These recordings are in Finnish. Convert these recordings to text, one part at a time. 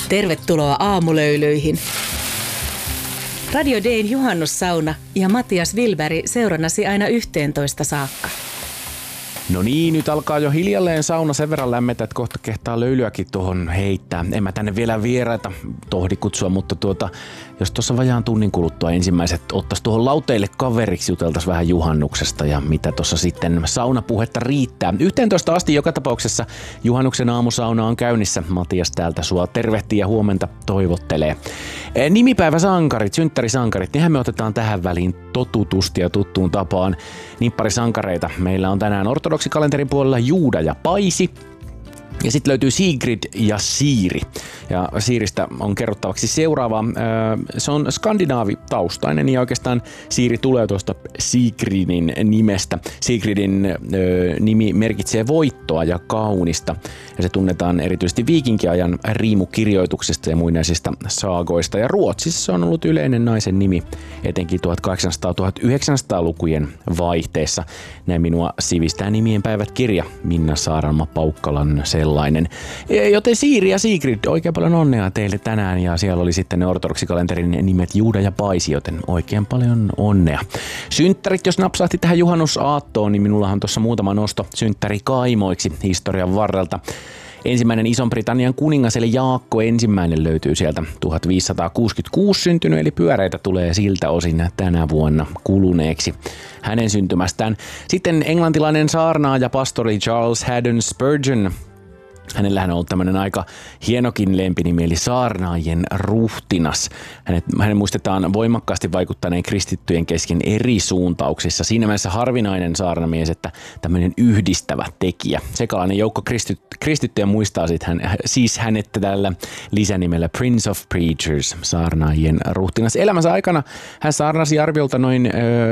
Tervetuloa aamulöylyihin. Radio Dayn juhannussauna ja Matias Wilberg seurannasi aina 11 saakka. No niin, nyt alkaa jo hiljalleen sauna sen verran lämmetä, että kohta kehtaa löylyäkin tuohon heittää. En mä tänne vielä vieraita tohdi kutsua, mutta jos tuossa vajaan tunnin kuluttua ensimmäiset ottais tuohon lauteille kaveriksi, juteltais vähän juhannuksesta ja mitä tuossa sitten saunapuhetta riittää. 11 asti joka tapauksessa juhannuksen aamusauna on käynnissä. Matias täältä sua tervehtii ja huomenta toivottelee. Nimipäiväsankarit, synttärisankarit, nehän me otetaan tähän väliin totutusti ja tuttuun tapaan. Nimpparisankareita meillä on tänään ortodoksikalenterin puolella Juuda ja Paisi. Ja sitten löytyy Sigrid ja Siiri. Ja Siiristä on kerrottavaksi seuraava. Se on skandinaavitaustainen ja oikeastaan Siiri tulee tuosta Sigridin nimestä. Sigridin nimi merkitsee voittoa ja kaunista. Ja se tunnetaan erityisesti viikinkiajan riimukirjoituksista ja muinaisista saagoista. Ja Ruotsissa se on ollut yleinen naisen nimi etenkin 1800-1900-lukujen vaihteessa. Näin minua sivistää nimien päivät -kirja Minna Saaranma-Paukkalan sellainen. Joten Siiri ja Sigrid, oikein paljon onnea teille tänään ja siellä oli sitten ne ortodoksikalenterin nimet Juuda ja Paisi, joten oikein paljon onnea. Synttärit, jos napsahti tähän juhannusaattoon, niin minullahan on tuossa muutama nosto synttärikaimoiksi historian varrelta. Ensimmäinen Ison-Britannian kuningas eli Jaakko ensimmäinen löytyy sieltä 1566 syntynyt, eli pyöreitä tulee siltä osin tänä vuonna kuluneeksi hänen syntymästään. Sitten englantilainen saarnaaja pastori Charles Haddon Spurgeon. Hänellähän on ollut tämmöinen aika hienokin lempinimi, eli saarnaajien ruhtinas. Hänen muistetaan voimakkaasti vaikuttaneen kristittyjen kesken eri suuntauksissa. Siinä mielessä harvinainen saarnamies, että tämmöinen yhdistävä tekijä. Sekalainen joukko kristittyjä muistaa siis hänet tällä lisänimellä Prince of Preachers, saarnaajien ruhtinas. Elämänsä aikana hän saarnasi arviolta noin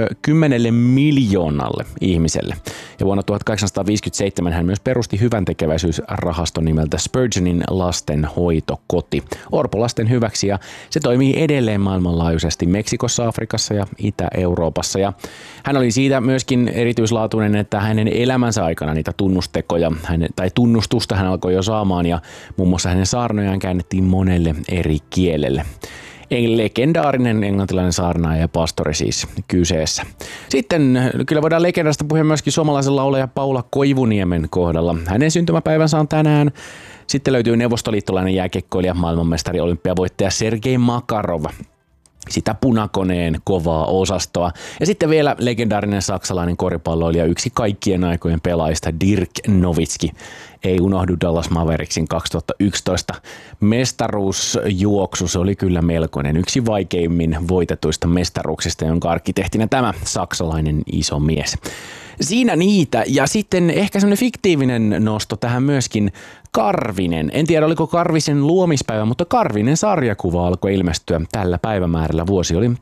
10 miljoonalle ihmiselle. Ja vuonna 1857 hän myös perusti hyväntekeväisyysrahaston nimeltä Spurgeonin lastenhoitokoti orpolasten hyväksi, ja se toimii edelleen maailmanlaajuisesti Meksikossa, Afrikassa ja Itä-Euroopassa. Ja hän oli siitä myöskin erityislaatuinen, että hänen elämänsä aikana niitä tunnustekoja tai tunnustusta hän alkoi jo saamaan, ja muun muassa hänen saarnojaan käännettiin monelle eri kielelle. Legendaarinen englantilainen saarnaaja ja pastori siis kyseessä. Sitten kyllä voidaan legendasta puhua myöskin suomalaisen laulaja Paula Koivuniemen kohdalla. Hänen syntymäpäivänsä on tänään. Sitten löytyy neuvostoliittolainen jääkiekkoilija, maailmanmestari, olympiavoittaja Sergei Makarov. Sitä punakoneen kovaa osastoa. Ja sitten vielä legendaarinen saksalainen koripalloilija, yksi kaikkien aikojen pelaajista, Dirk Nowitzki. Ei unohdu Dallas Mavericksin 2011 mestaruusjuoksu. Se oli kyllä melkoinen. Yksi vaikeimmin voitetuista mestaruuksista, jonka arkkitehtinä tämä saksalainen iso mies. Siinä niitä. Ja sitten ehkä semmoinen fiktiivinen nosto tähän myöskin. Karvinen. En tiedä, oliko Karvisen luomispäivä, mutta Karvinen sarjakuva alkoi ilmestyä tällä päivämäärällä. Vuosi oli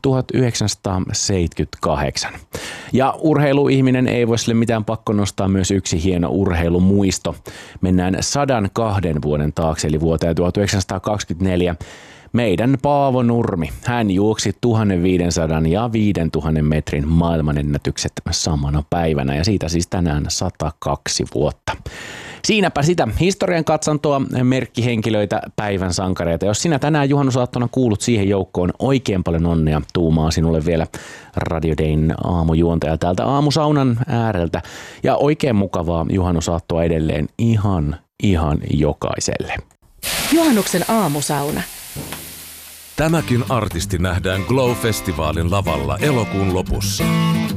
1978. Ja urheiluihminen ei voi sille mitään pakko nostaa myös yksi hieno urheilumuisto. Mennään 102 vuoden taakse, eli vuoteen 1924. Meidän Paavo Nurmi, hän juoksi 1500 ja 5000 metrin maailmanennätykset samana päivänä, ja siitä siis tänään 102 vuotta. Siinäpä sitä historian katsantoa, merkkihenkilöitä, päivän sankareita. Jos sinä tänään juhannusaattona kuulut siihen joukkoon, oikein paljon onnea tuumaa sinulle vielä Radio Dayn aamujuontaja täältä aamusaunan ääreltä. Ja oikein mukavaa juhannusaattoa edelleen ihan jokaiselle. Juhannuksen aamusauna. Tämäkin artisti nähdään Glow-festivaalin lavalla elokuun lopussa.